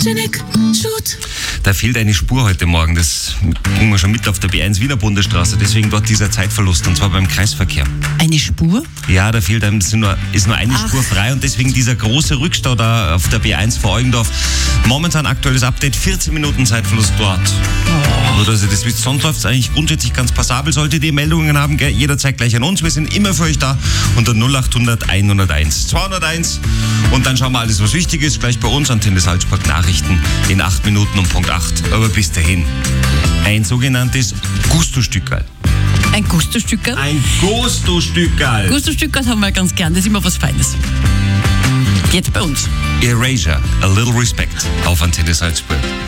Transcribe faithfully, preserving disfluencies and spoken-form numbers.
Janik, shoot. Da fehlt eine Spur heute Morgen. Das ging wir schon mit auf der B eins Wiener Bundesstraße. Deswegen dort dieser Zeitverlust, und zwar beim Kreisverkehr. Eine Spur? Ja, da fehlt einem, ist nur, ist nur eine Ach. Spur frei und deswegen dieser große Rückstau da auf der B eins vor Eugendorf. Momentan aktuelles Update, vierzehn Minuten Zeitverlust dort. Oh. Nur, dass ihr das wisst, sonst läuft es eigentlich grundsätzlich ganz passabel. Solltet ihr Meldungen haben, jederzeit gleich an uns. Wir sind immer für euch da unter null acht hundert hunderteins zweihunderteins. Und dann schauen wir alles, was wichtig ist, gleich bei uns. Antenne Salzburg Nachrichten in acht Minuten um Punkt acht. Aber bis dahin, ein sogenanntes Gusto-Stückerl. Ein Gusto-Stückerl? Ein Gusto-Stückerl. Gusto-Stückerl haben wir ganz gern, das ist immer was Feines. Jetzt bei uns. Erasure, a little respect auf Antenne Salzburg.